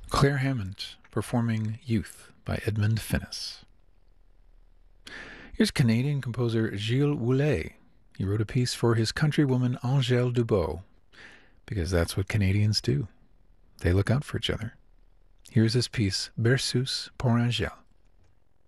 Claire Hammond performing Youth by Edmund Finnis. Here's Canadian composer Gilles Woulet. He wrote a piece for his countrywoman Angèle Dubois, because that's what Canadians do. They look out for each other. Here's his piece, Berceuse pour Angèle.